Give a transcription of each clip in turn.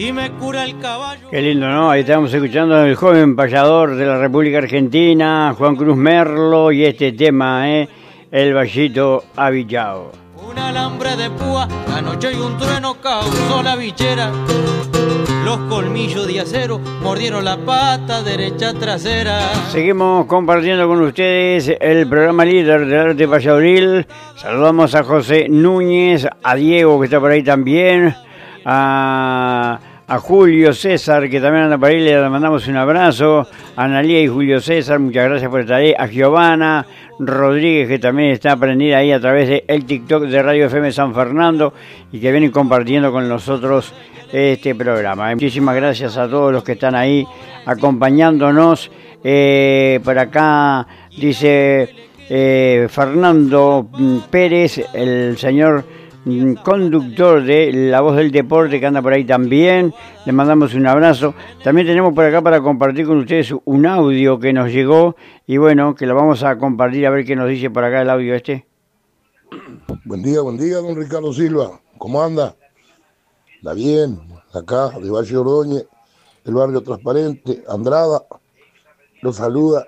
y me cura el caballo. Qué lindo, ¿no? Ahí estamos escuchando al joven payador de la República Argentina, Juan Cruz Merlo, y este tema, El Vallito Avillao. Un alambre de púa, la noche y un trueno causó la bichera. Los colmillos de acero mordieron la pata derecha trasera. Seguimos compartiendo con ustedes el programa líder del arte payadoril. Saludamos a José Núñez, a Diego que está por ahí también, a Julio César que también anda por ahí, le mandamos un abrazo. A Analía y Julio César, muchas gracias por estar ahí. A Giovanna Rodríguez que también está prendida ahí a través del TikTok de Radio FM San Fernando y que vienen compartiendo con nosotros este programa. Muchísimas gracias a todos los que están ahí acompañándonos. Por acá dice Fernando Pérez, el señor conductor de La Voz del Deporte que anda por ahí también. Le mandamos un abrazo. También tenemos por acá para compartir con ustedes un audio que nos llegó y bueno, que lo vamos a compartir a ver qué nos dice por acá el audio este. Buen día, don Ricardo Silva. ¿Cómo anda? ¿Está bien? Acá, de Valle Ordóñez, el barrio Transparente, Andrada, lo saluda.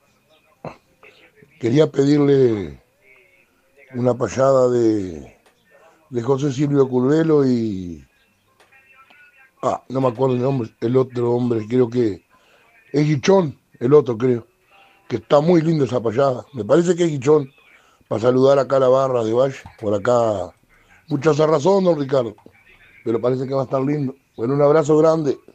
Quería pedirle una payada de José Silvio Curvelo y... no me acuerdo el nombre, el otro hombre, creo que es Guichón, el otro creo, que está muy lindo esa payada. Me parece que es Guichón, para saludar acá a la barra de Valle, por acá. Mucha razón, don Ricardo, pero parece que va a estar lindo. Bueno, un abrazo grande.